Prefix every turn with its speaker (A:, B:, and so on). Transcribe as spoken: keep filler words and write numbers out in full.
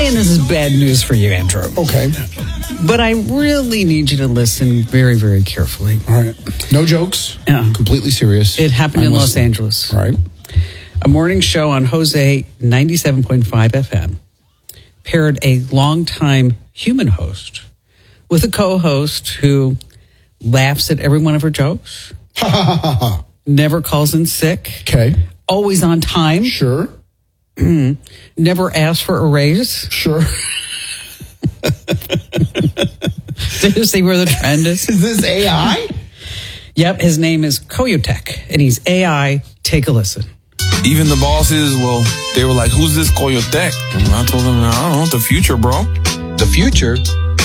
A: saying this is bad news for you, Andrew.
B: Okay.
A: But I really need you to listen very, very carefully.
B: All right. No jokes.
A: Yeah.
B: Completely serious.
A: It happened
B: I'm
A: in Los
B: listening.
A: Angeles.
B: All right.
A: A morning show on Jose ninety-seven point five F M paired a longtime human host with a co-host who laughs at every one of her jokes,
B: Ha ha ha ha ha.
A: never calls in sick,
B: Okay.
A: always on time,
B: Sure.
A: never asks for a raise.
B: Sure.
A: Do you see where the trend is?
B: Is this A I?
A: Yep, his name is Koyotek, and he's A I. Take a listen.
C: Even the bosses, well, they were like, who's this Koyotek? And I told them, I don't know, the future, bro.
D: The future